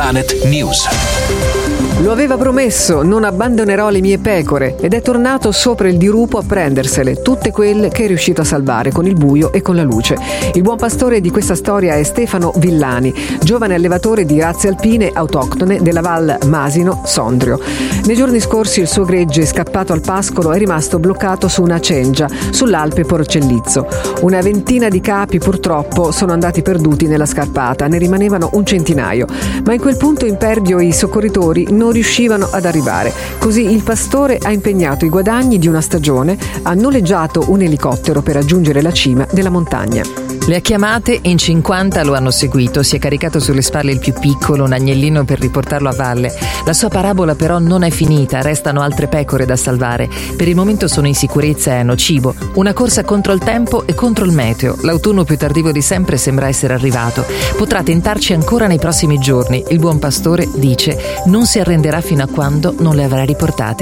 Planet News. Lo aveva promesso, non abbandonerò le mie pecore, ed è tornato sopra il dirupo a prendersele, tutte quelle che è riuscito a salvare con il buio e con la luce. Il buon pastore di questa storia è Stefano Villani, giovane allevatore di razze alpine autoctone della Val Masino, Sondrio. Nei giorni scorsi il suo gregge, scappato al pascolo, è rimasto bloccato su una cengia, sull'Alpe Porcellizzo. Una ventina di capi purtroppo sono andati perduti nella scarpata, ne rimanevano un centinaio. Ma in quel punto impervio i soccorritori non riuscivano ad arrivare. Così il pastore ha impegnato i guadagni di una stagione, ha noleggiato un elicottero per raggiungere la cima della montagna. Le ha chiamate, in 50 lo hanno seguito, si è caricato sulle spalle il più piccolo, un agnellino, per riportarlo a valle. La sua parabola però non è finita, restano altre pecore da salvare. Per il momento sono in sicurezza e hanno cibo. Una corsa contro il tempo e contro il meteo. L'autunno più tardivo di sempre sembra essere arrivato. Potrà tentarci ancora nei prossimi giorni. Il buon pastore dice: non si arrenderà fino a quando non le avrà riportate